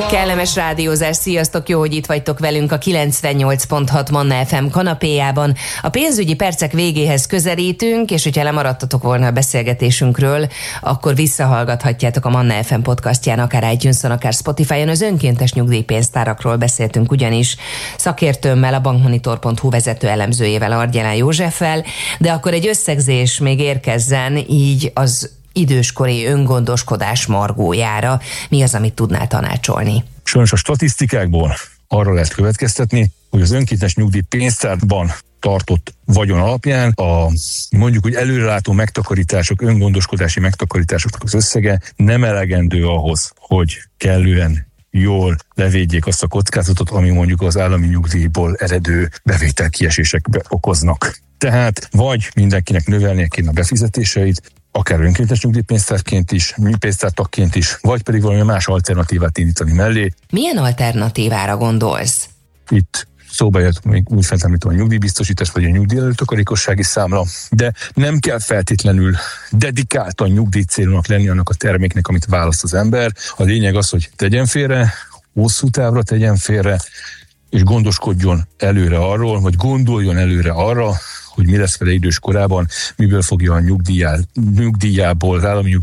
Kellemes rádiózás, sziasztok, jó, hogy itt vagytok velünk a 98.6 Manna FM kanapéjában. A pénzügyi percek végéhez közelítünk, és hogyha lemaradtatok volna a beszélgetésünkről, akkor visszahallgathatjátok a Manna FM podcastján, akár iTunes-on, akár Spotify-on. Az önkéntes nyugdíjpénztárakról beszéltünk ugyanis szakértőmmel, a bankmonitor.hu vezető elemzőjével, Argyelán Józseffel, de akkor egy összegzés még érkezzen így az időskori öngondoskodás margójára. Mi az, amit tudnál tanácsolni? Sajnos a statisztikákból arra lehet következtetni, hogy az önkéntes nyugdíjpénztárban tartott vagyon alapján a mondjuk úgy előrelátó megtakarítások, öngondoskodási megtakarításoknak az összege nem elegendő ahhoz, hogy kellően jól levédjék azt a kockázatot, ami mondjuk az állami nyugdíjból eredő bevételkiesésekbe okoznak. Tehát vagy mindenkinek növelnie kéne a befizetéseit, akár önkéntes nyugdíjpénztárként is, pénztártagként is, vagy pedig valami más alternatívát indítani mellé. Milyen alternatívára gondolsz? Itt szóba jött még úgy fent említem a nyugdíjbiztosítás, vagy a nyugdíjelőtakarékossági számla, de nem kell feltétlenül dedikáltan nyugdíjcélúnak lenni annak a terméknek, amit választ az ember. A lényeg az, hogy tegyen félre, hosszú távra tegyen félre, és gondoskodjon előre arról, vagy gondoljon előre arra, hogy mi lesz vele idős korában, miből fogja a nyugdíjából, az állami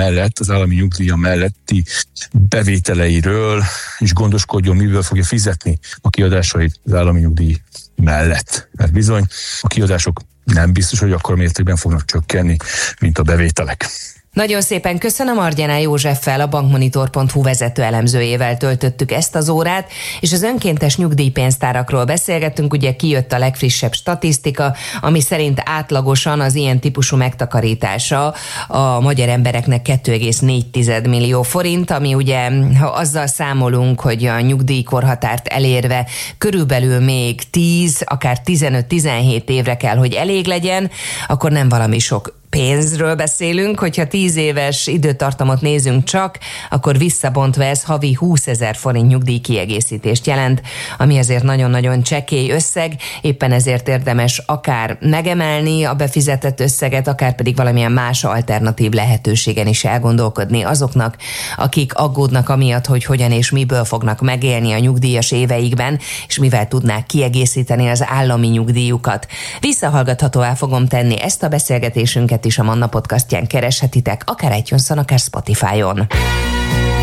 nyugdíja melletti bevételeiről, és gondoskodjon, miből fogja fizetni a kiadásait az állami nyugdíj mellett. Mert bizony a kiadások nem biztos, hogy akkor mértékben fognak csökkenni, mint a bevételek. Nagyon szépen köszönöm, Argyelán Józseffel, a bankmonitor.hu vezető elemzőjével töltöttük ezt az órát, és az önkéntes nyugdíjpénztárakról beszélgettünk. Ugye kijött a legfrissebb statisztika, ami szerint átlagosan az ilyen típusú megtakarítása a magyar embereknek 2,4 millió forint, ami ugye, ha azzal számolunk, hogy a nyugdíjkorhatárt elérve körülbelül még 10, akár 15-17 évre kell, hogy elég legyen, akkor nem valami sok pénzről beszélünk, hogyha 10 éves időtartamot nézünk csak, akkor visszabontva ez havi 20 000 forint nyugdíjkiegészítést jelent, ami azért nagyon-nagyon csekély összeg, éppen ezért érdemes akár megemelni a befizetett összeget, akár pedig valamilyen más alternatív lehetőségen is elgondolkodni azoknak, akik aggódnak amiatt, hogy hogyan és miből fognak megélni a nyugdíjas éveikben, és mivel tudnák kiegészíteni az állami nyugdíjukat. Visszahallgathatóvá fogom tenni ezt a beszélgetésünket is a Manna podcastján, kereshetitek, akár iTunes-on, akár Spotify-on.